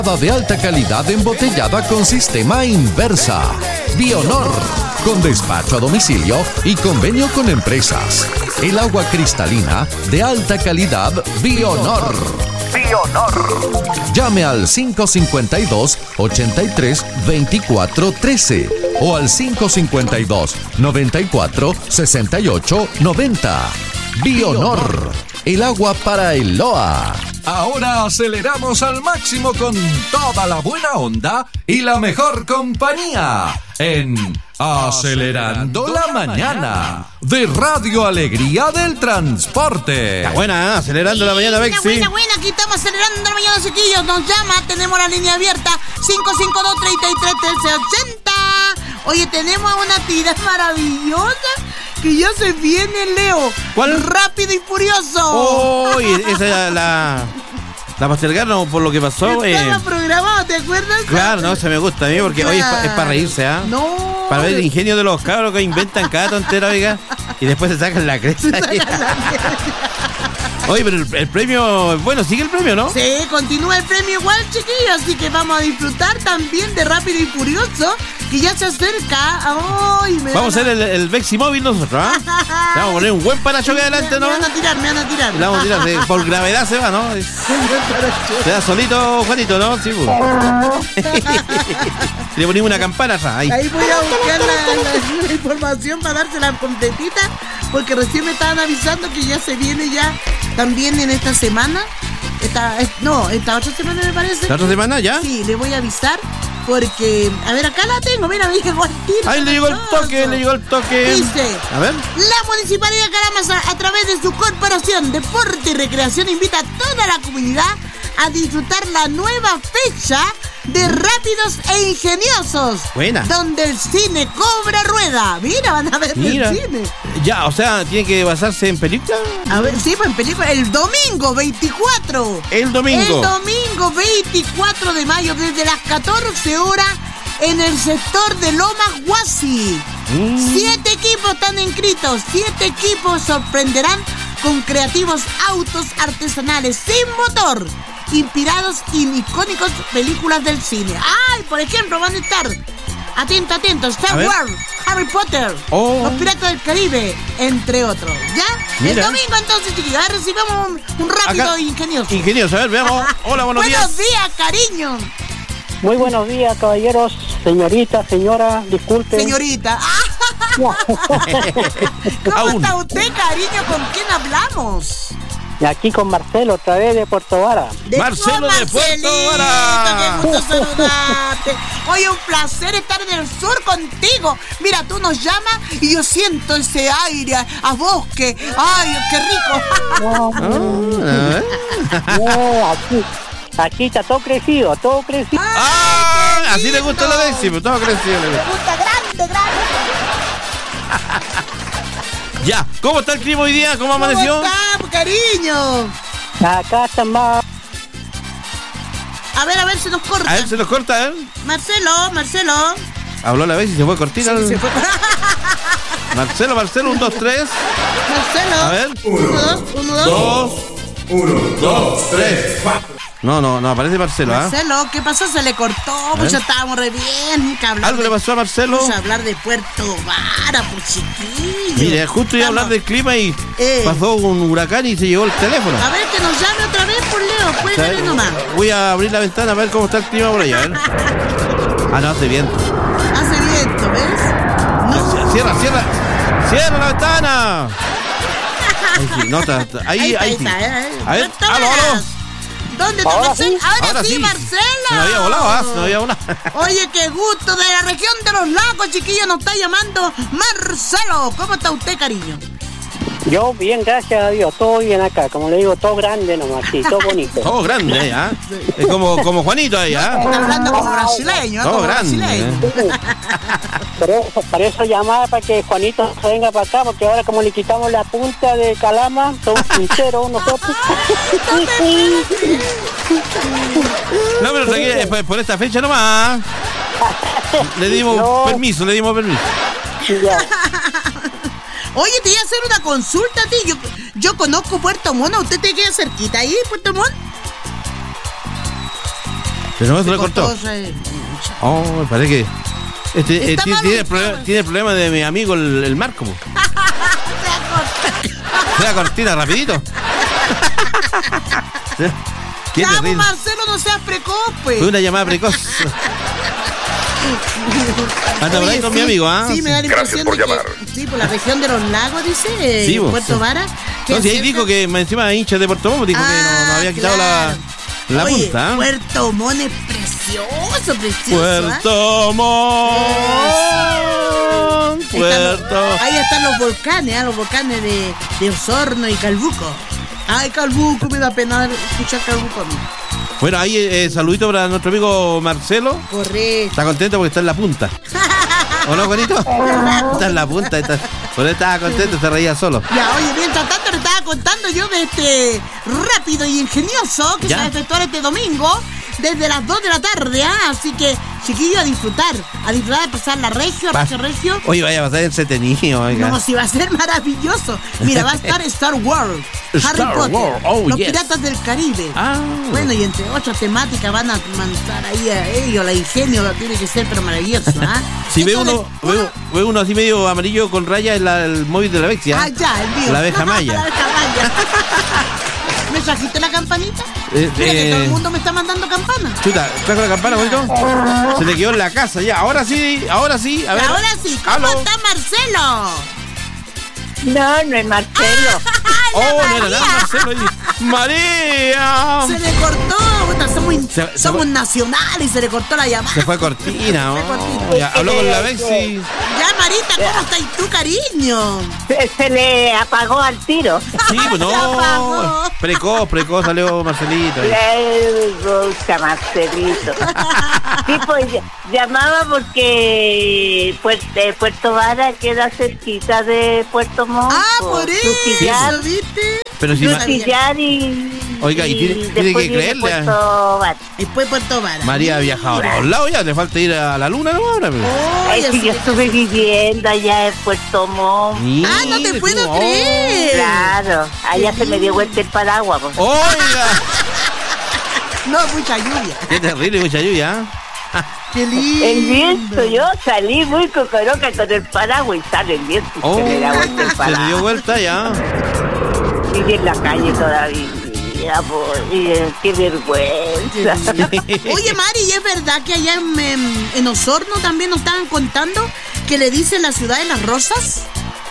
de alta calidad embotellada con sistema inversa. Bionor, con despacho a domicilio y convenio con empresas. El agua cristalina de alta calidad Bionor. Bionor. Llame al 552-83-2413 o al 552-94-68-90. Bionor, el agua para el Loa. Ahora aceleramos al máximo con toda la buena onda y la mejor compañía en Acelerando la Mañana de Radio Alegría del Transporte. Buena, acelerando la mañana, Bexi. Buena, aquí estamos acelerando la mañana, chiquillos. Nos llama, tenemos la línea abierta 552-33-1380. Oye, tenemos una tira maravillosa que ya se viene, Leo. ¿Cuál? Rápido y Furioso. Oh, esa es la postergaron por lo que pasó. Estaba programado, ¿te acuerdas? Claro, no, se me gusta a mí porque hoy es para reírse, ¿ah? No. Para ver el ingenio de los cabros que inventan cada tontera, oiga, y después se sacan la cresta. Oye, pero el premio, bueno, sigue el premio, ¿no? Sí, continúa el premio igual, chiquillos, así que vamos a disfrutar también de Rápido y Furioso, que ya se acerca. Ay, vamos a hacer el Bexi móvil nosotros, ¿ah? Vamos a poner un buen parachoque adelante, ¿no? Me van a tirar. Le vamos a tirar, por gravedad se va, ¿no? Se da solito, Juanito, ¿no? Sí, pues. Le ponemos una campana atrás, ahí. Ahí voy a buscar la información para dársela completita, porque recién me estaban avisando que ya se viene ya también en esta semana. Esta otra semana me parece. ¿La otra semana ya? Sí, le voy a avisar. Porque, a ver, acá la tengo, mira, me llegó el tiro. Ahí le llegó el toque. Dice, a ver. La Municipalidad de Calama, a través de su corporación Deporte y Recreación, invita a toda la comunidad a disfrutar la nueva fecha de Rápidos e Ingeniosos. Buena. Donde el cine cobra rueda. Mira, van a ver el cine. Ya, o sea, tiene que basarse en película. A ver, sí, pues en película. El domingo 24. El domingo 24 de mayo, desde las 14 horas, en el sector de Lomas Huasi. 7 equipos están inscritos. 7 equipos sorprenderán con creativos autos artesanales sin motor, inspirados en icónicas películas del cine. ¡Ay! Por ejemplo, van a estar, atento, Star Wars, Harry Potter, Los Piratas del Caribe, entre otros. ¿Ya? Mira. El domingo, entonces, chiquillos, a ver, recibamos un rápido e ingenioso. Ingenioso, a ver, veamos. Hola, buenos días. Buenos días, cariño. Muy buenos días, caballeros, señorita, señora, disculpe. Señorita. ¿Cómo está usted, cariño? ¿Con quién hablamos? Aquí con Marcelo, otra vez de Puerto Vara. Marcelo de Puerto Vara. Qué gusto saludarte. Oye, un placer estar en el sur contigo. Mira, tú nos llamas y yo siento ese aire a bosque. Ay, qué rico. No, aquí está todo crecido. Ay, así le gusta la décima, todo crecido. Me gusta grande. Ya, ¿cómo está el clima hoy día? ¿Cómo amaneció? ¿Cómo está, cariño? Acá está más. A ver, se nos corta. A ver, se nos corta, ¿eh? Marcelo. Habló la vez y se fue cortina. Sí, se fue. Marcelo, 1, 2, 3. Marcelo. A ver. 1, 2, 3, 4. No aparece Marcelo, ¿ah? Marcelo, ¿qué pasó? Se le cortó, pues ya estábamos re bien. ¿Algo le pasó a Marcelo? Vamos a hablar de Puerto Vara, pues chiquillo. Mire, justo iba a hablar del clima y pasó un huracán y se llevó el teléfono. A ver, que nos llame otra vez, por Leo, cuélgale nomás. Voy a abrir la ventana a ver cómo está el clima por allá, ¿eh? No, hace viento. Hace viento, ¿ves? No. Cierra la ventana. Ahí está. A ver, aló. ¿Dónde está Marcelo? Ahora sí, Marcelo. Se me había volado, Oye, qué gusto, de la región de los lagos, chiquillo, nos está llamando Marcelo. ¿Cómo está usted, cariño? Yo bien, gracias a Dios, todo bien acá, como le digo, todo grande nomás, sí, todo bonito. Todo grande, ¿ah? Es como Juanito ahí, ¿ah? Está hablando como brasileño, todo grande. Por eso llamaba para que Juanito se venga para acá, porque ahora como le quitamos la punta de Calama, somos sinceros nosotros. No, pero por esta fecha nomás. Le dimos permiso. Ya. Oye, te iba a hacer una consulta a ti. Yo conozco Puerto Montt. ¿Usted te queda cerquita ahí, Puerto Montt? ¿De nuevo se le cortó? Oh, me parece que... tiene problema de mi amigo el Marco. Sea cortina rapidito. Ya, pues, Marcelo, no seas precoz, pues. Fue una llamada precoz. Anda por ahí con mi amigo, ¿ah? Sí, me da la impresión de que... Sí, por la región de los lagos, dice, sí, Puerto Vara. No, si ahí dijo que encima hincha de Puerto Montt, dijo que no había quitado la punta. Puerto Montt es precioso. Puerto Montt. Ahí están los volcanes de Osorno y Calbuco. Ay, Calbuco, me da pena escuchar Calbuco a mí. Bueno, ahí saludito para nuestro amigo Marcelo. Correcto. Está contento porque está en la punta. ¿O no, Juanito? Está en la punta. Por él estaba contento, se reía solo. Ya, oye, mientras tanto le estaba contando yo de este rápido y ingenioso que se va a efectuar este domingo desde las 2 de la tarde, Así que, chiquillos, a disfrutar de pasar la regio. Oye, vaya a pasar entretenido, oiga. No, si va a ser maravilloso. Mira, va a estar Star Wars, Harry Potter, los Piratas del Caribe. Bueno, y entre otras temáticas van a mandar ahí a ellos, la ingenio, tiene que ser pero maravilloso, Si ve uno así medio amarillo con rayas en el móvil de la Vexia. Ya, el mío. La abeja maya. La abeja maya. ¿Me trajiste la campanita? Mira que todo el mundo me está mandando campana. Chuta, ¿trajo la campana, bonito? Se le quedó en la casa ya. Ahora sí. A ver. Ahora sí. ¿Cómo está Marcelo? No es Marcelo. No era nada Marcelo. ¡María! Se le cortó. Somos nacionales y se le cortó la llamada. Se fue cortina. Habló con la Bexi. Ya, Marita, ¿cómo estás tú, cariño? Se le apagó al tiro. Sí, pues no. Precoz salió Marcelito. Le gusta Marcelito. Sí, pues llamaba porque Puerto Vara queda cerquita de Puerto Montt. Por eso, ¿viste? Pero si Oiga, y tiene que creerle. Después Puerto Vara. María ha viajado a todos lados ya, le falta ir a la luna, ¿no? Ahora, yo estuve viviendo allá en Puerto Montt. No te puedo creer. Claro, allá se me dio vuelta el paraguas. Oiga. No, mucha lluvia. Qué terrible, mucha lluvia. Qué lindo. El viento, yo salí muy cocoroca con el paraguas y sale el viento y se le da vuelta el paraguas. Se le dio vuelta ya. Sigue en la calle todavía. Qué vergüenza. Oye, Mari, ¿y es verdad que allá en Osorno también nos estaban contando que le dicen la ciudad de las rosas?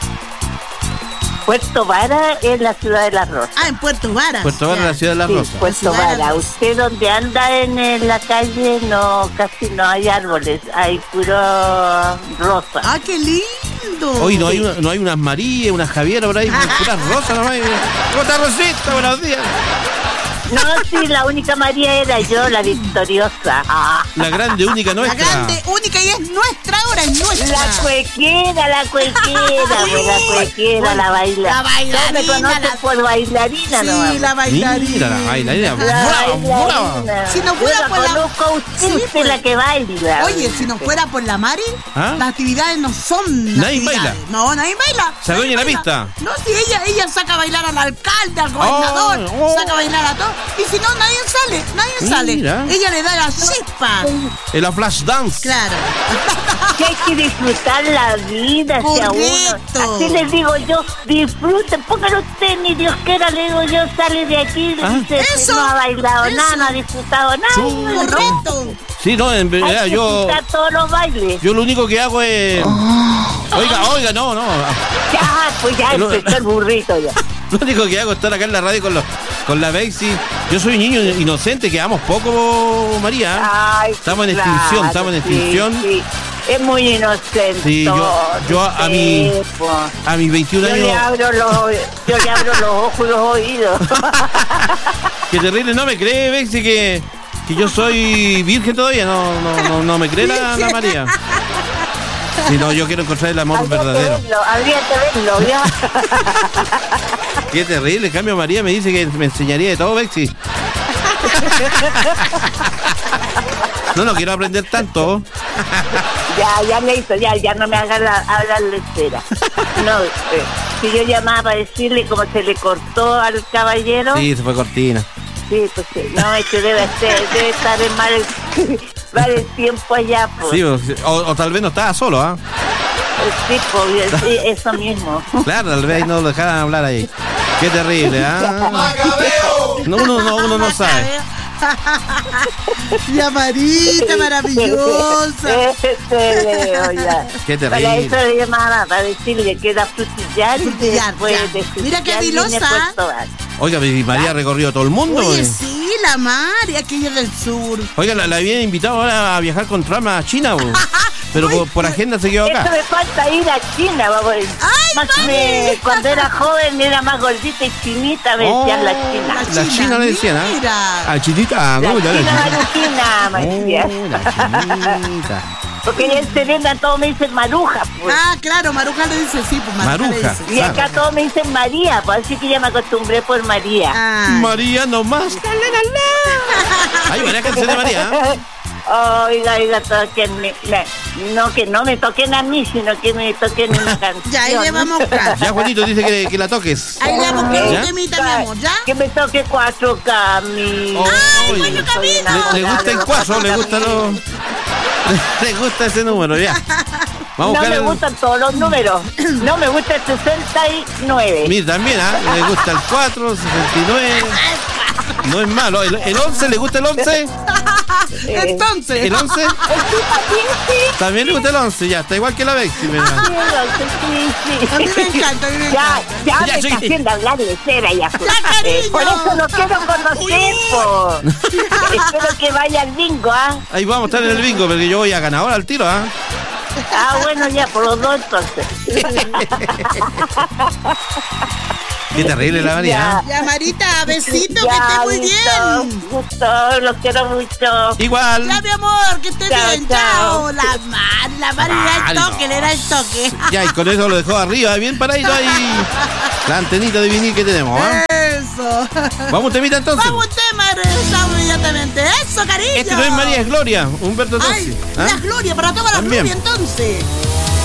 Puerto Vara es la ciudad de las rosas. En Puerto Vara. Puerto Vara es la ciudad de las rosas. Puerto Vara. Usted donde anda en la calle casi no hay árboles, hay puro rosa. ¡Qué lindo! Hoy no hay unas María, unas Javiera por ahí, puras rosas nomás. ¿Cómo está, Rosita? Buenos días. No, sí, la única María era yo, la victoriosa. La grande, única nuestra. La grande, única y es nuestra ahora, es nuestra. La cuequera, la bailarina. La bailarina. No me conocen por bailarina, ¿no? Sí, la bailarina. Mira, la bailarina. Brava. Si no fuera por conozco a usted, la que baila. Oye, si no fuera por la Mari, las actividades no son nadie baila. No, nadie baila. ¿Se adueña la pista? No, si ella saca a bailar al alcalde, al gobernador, saca a bailar a todos. Y si no, nadie sale. Ella le da la chispa. En la flash dance. Claro. Que hay que disfrutar la vida hacia uno. Así les digo yo, disfruten, póngalo usted, ni Dios quiera, le digo yo, sale de aquí, dice, no ha bailado nada, no ha disfrutado nada. Correcto. Sí, no, en verdad, yo todos los bailes. Yo lo único que hago es... Oiga, no. Ya empezó el burrito ya. Lo único que hago es estar acá en la radio con la Bexi. Yo soy niño inocente, quedamos poco, María. Ay, estamos en extinción. Sí. Es muy inocente. Sí, yo a mis 21 años... Yo le abro los ojos y los oídos. Qué terrible, no me cree, Bexi, que yo soy virgen todavía. No me cree la María. Si no, yo quiero encontrar el amor verdadero. Habría que verlo, ¿ya? Qué terrible. En cambio, María me dice que me enseñaría de todo, Bexi. No quiero aprender tanto. Ya le hizo, ya no me hagan hablar la espera. No, si yo llamaba para decirle cómo se le cortó al caballero. Sí, se fue cortina. Sí, pues sí. No, es que debe estar en mal Vale tiempo allá, pues. Sí, o tal vez no estaba solo, ¿ah? Sí, pues, eso mismo. Claro, tal vez no lo dejaran hablar ahí. Qué terrible, ¿ah? Uno no sabe. Llamarita maravillosa. Qué terrible. Para eso le llamaba, para decirle que era frutillar y después de mira qué habilosa. Oiga, María recorrió todo el mundo. Oye, sí, la María, aquella del sur. Oiga, la habían invitado ahora a viajar con trama a China, pero por agenda se quedó acá. Eso me falta ir a China, vamos. Cuando era joven era más gordita y chinita, me decían la China. La China le decían, ¿ah? A Chinita, ¿cómo ya la China? Me decían. La Chinita. Porque en Serena todos me dicen Maruja, pues. Ah, claro, Maruja le dice, sí, pues Maruja. Y acá todos me dicen María, pues así que ya me acostumbré por María. María nomás. Hay varias canciones de María. Oiga, que no me toquen a mí, sino que me toquen una canción. Ya, ahí le vamos a buscar. Ya, Juanito dice que la toques. Ahí le busqué un temita, mi amor, ¿ya? Que me toque 4 Camino. ¡Ay, 4 Caminos! Le gusta el 4, le gusta le gusta ese número, ya. Vamos no me gustan todos los números. No me gusta el 69. Mira, también, le gusta el 4, 69. No es malo. ¿El 11 le gusta el 11? Entonces. ¿El 11? También le gusta el 11, ya. Está igual que la Bexi, ¿verdad? Sí, el 11, sí. A mí me encanta, Ya me está haciendo hablar de cera ya. Cariño. Por eso lo quiero conocer, po. Espero que vaya al bingo, Ahí vamos a estar en el bingo, porque yo voy a ganador al tiro, bueno, ya, por los dos entonces. Qué terrible la María. Ya, Marita, besito, que esté muy bien. Gusto, los quiero mucho. Igual. Ya, mi amor, que esté bien. Chao. La Mari era el toque, le era el toque. Ya, y con eso lo dejó arriba, bien paradito ahí. La antenita de vinil que tenemos, Eso. Vamos un temita entonces. Vamos un tema, regresamos inmediatamente. Eso, cariño. Este no es María, es Gloria. Humberto Tozzi. La Gloria, para toda la Gloria entonces.